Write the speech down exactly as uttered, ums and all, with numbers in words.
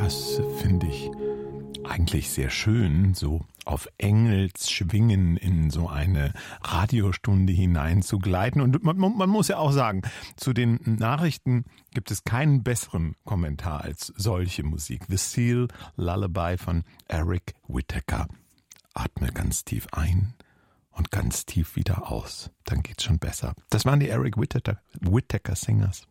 Das finde ich eigentlich sehr schön, so auf Engelsschwingen in so eine Radiostunde hineinzugleiten. Und man, man muss ja auch sagen, zu den Nachrichten gibt es keinen besseren Kommentar als solche Musik. The Seal Lullaby von Eric Whitacre. Atme ganz tief ein und ganz tief wieder aus. Dann geht's schon besser. Das waren die Eric Whitacre, Whitacre Singers.